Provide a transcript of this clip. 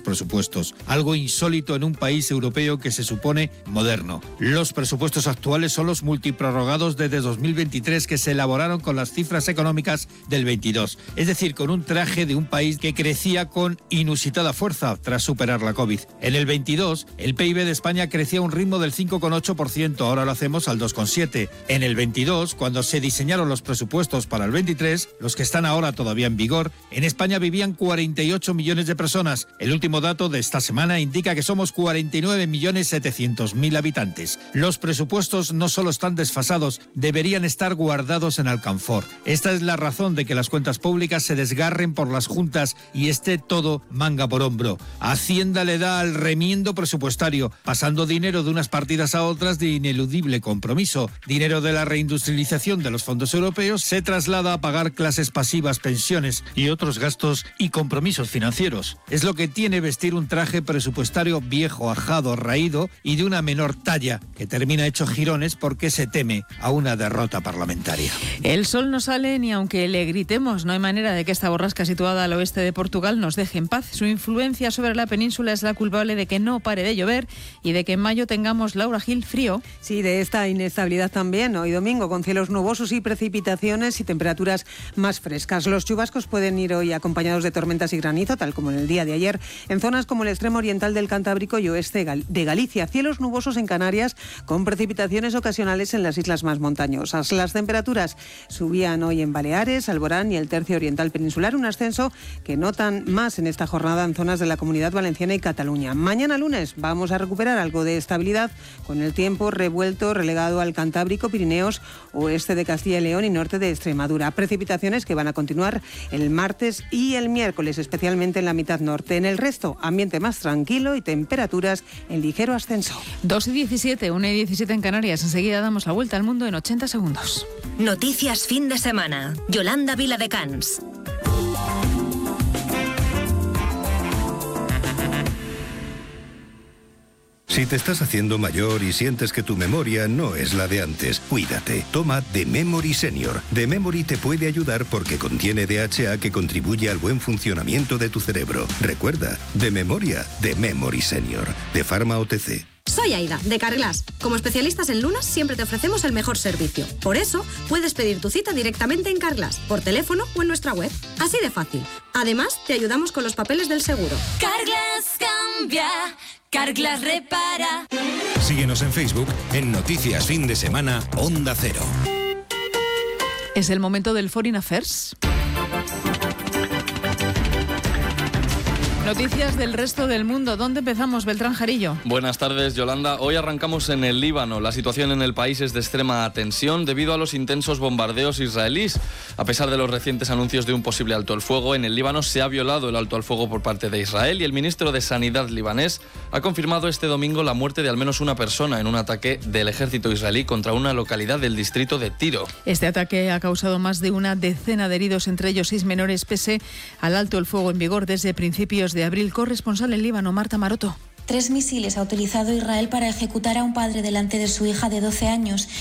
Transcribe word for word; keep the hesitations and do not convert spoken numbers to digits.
presupuestos, algo insólito en un país europeo que se supone moderno. Los presupuestos actuales son los multiprorrogados desde dos mil veintitrés que se elaboraron con las cifras económicas del veintidós, es decir, con un traje de un país que crecía con inusitada fuerza tras superar la COVID. En el veintidós, el P I B de España crecía a un ritmo del cinco coma ocho por ciento, ahora lo hacemos al dos coma siete por ciento. En el veintidós, cuando se diseñaron los presupuestos para el veintitrés, los que están ahora todavía en vigor, en España vivían cuarenta y ocho millones de personas. El último dato de esta semana indica que somos cuarenta y nueve millones setecientos mil habitantes. Los presupuestos no solo están desfasados, deberían estar guardados en alcanfor. Esta es la razón de que las cuentas públicas se desgarren por las juntas y esté todo manga por hombro. Hacienda le da al remiendo presupuestario, pasando dinero de unas partidas a otras de ineludible compromiso. Dinero de la reindustrialización de los fondos europeos se traslada a pagar clases pasivas, pensiones y otros gastos y compromisos financieros. Es lo que tiene vestir un traje presupuestario viejo, ajado, raído y de una menor talla, que termina hecho jirones porque se teme a una derrota parlamentaria. El sol no sale ni aunque le gritemos. No hay manera de que esta borrasca situada al oeste de Portugal nos deje en paz. Su influencia sobre la península es la culpable de que no pare de llover y de que en mayo tengamos, Laura Gil, frío. Sí, de esta inestabilidad también hoy domingo, con cielos nubosos y precipitaciones y temperaturas más frescas. Los chubascos pueden ir hoy acompañados de tormentas y granizo, tal como en el día de ayer, en zonas como el extremo oriental del Cantábrico y oeste de Galicia. Cielos nubosos en Canarias, con precipitaciones ocasionales en las islas más montañosas. Las temperaturas subían hoy en Baleares, Alborán y el tercio oriental peninsular, un ascenso que notan más en esta jornada en zonas de la Comunidad Valenciana y Cataluña. Mañana lunes vamos a recuperar algo de estabilidad con el tiempo revuelto, relegado al Cantábrico, Pirineos, oeste de Castilla y León y norte de Extremadura. Precipitaciones que van a continuar el martes y el miércoles, especialmente en la mitad norte. En el resto, ambiente más tranquilo y temperaturas en ligero ascenso. dos y diecisiete, una y diecisiete en Canarias. Enseguida damos la vuelta al mundo en ochenta segundos. Noticias fin de semana. Yolanda Viladecans. Si te estás haciendo mayor y sientes que tu memoria no es la de antes, cuídate. Toma The Memory Senior. The Memory te puede ayudar porque contiene D H A que contribuye al buen funcionamiento de tu cerebro. Recuerda, de memoria, The Memory Senior. De Pharma O T C. Soy Aida, de Carglass. Como especialistas en lunas, siempre te ofrecemos el mejor servicio. Por eso, puedes pedir tu cita directamente en Carglass, por teléfono o en nuestra web. Así de fácil. Además, te ayudamos con los papeles del seguro. Carglass cambia, Carglass repara. Síguenos en Facebook en Noticias Fin de Semana Onda Cero. Es el momento del Foreign Affairs. Noticias del resto del mundo. ¿Dónde empezamos, Beltrán Jarillo? Buenas tardes, Yolanda. Hoy arrancamos en el Líbano. La situación en el país es de extrema tensión debido a los intensos bombardeos israelíes. A pesar de los recientes anuncios de un posible alto al fuego, en el Líbano se ha violado el alto al fuego por parte de Israel y el ministro de Sanidad libanés ha confirmado este domingo la muerte de al menos una persona en un ataque del ejército israelí contra una localidad del distrito de Tiro. Este ataque ha causado más de una decena de heridos, entre ellos seis menores, pese al alto el fuego en vigor desde principios de abril. Corresponsal en Líbano, Marta Maroto. Tres misiles ha utilizado Israel para ejecutar a un padre delante de su hija de doce años.